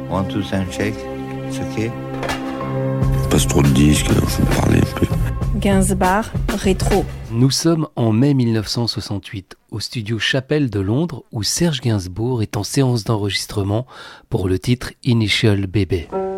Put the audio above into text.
1, 2, 5, check. C'est ok. Il passe trop de disques, alors je vais me parler un peu. Gainsbourg, rétro. Nous sommes en mai 1968, au studio Chapelle de Londres, où Serge Gainsbourg est en séance d'enregistrement pour le titre Initial Bébé.